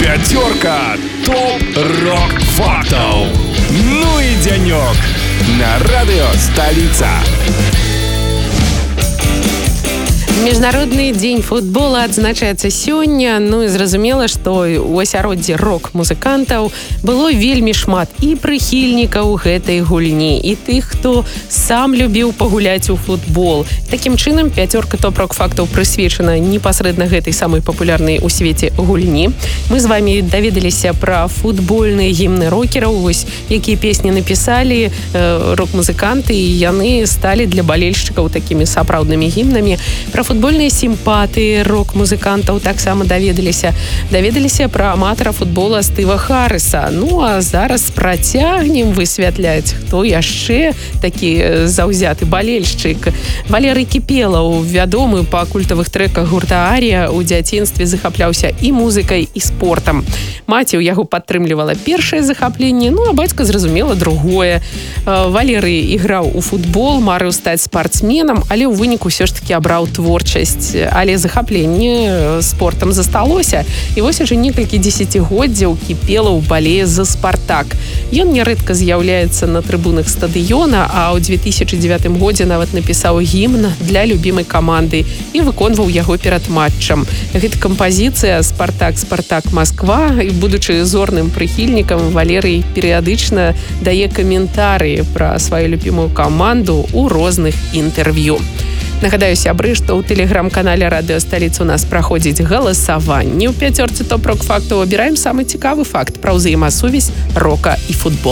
Пятерка топ-рок фактов. Ну и денек на радио «Столица». Міжнародны дзень футбола адзначаецца сёння. Ну і зразумела, што ў асяроддзі рок-музыкантаў было вельмі шмат і прыхільнікаў гэтай гульні, і тых, хто сам любіў пагуляць у футбол. Такім чынам, пяцёрка топ-рок фактаў прысвечана непасрэдна гэтай самай папулярнай у свеце гульні. Мы з вамі даведаліся пра футбольныя гімны рокераў, вось якія песні напісалі рок-музыканты, і яны сталі для балельшчыкаў такімі сапраўднымі гімнамі. Пра футбольныя сімпатыі рок-музыкантаў таксама даведаліся пра аматара футбола Стыва Харрыса. Ну а зараз працягнем высвятляць, хто яшчэ такі заўзяты балельшчык. Валерый Кіпелаў, вядомы па культавых трэках гурта Арія, у дзяцінстве захапляўся і музыкай, і спортам. Маці ў яго падтрымлівала першае захапленне, ну а бацька, зразумела, другое. Валерый іграў у футбол, марыў стаць спартсменам, але ў выніку ўсё ж такі абраў творчасць, але захапленне спортам засталося. І вось ужо некалькі дзесяцігоддзяў Кіпелаў балее за «Спартак». Ён нярэдка з'яўляецца на трыбунах стадыёна, а ў 2009 годзе нават напісаў гімн для любімай каманды і выконваў яго перад матчам. Гэта кампазіцыя «Спартак, Спартак, Москва». І будучы зорным прыхільнікам, Валерый перыядычна дае каментарыі пра сваю любімую каманду ў розных інтэрв'ю. Нагадаю, сябры, што ў тэлеграм-канале «Радыё Сталіца» у нас праходзіць галасаванне. У пяцёрцы топ-рок фактаў абіраем самы цікавы факт пра ўзаемасувязь рока і футбола.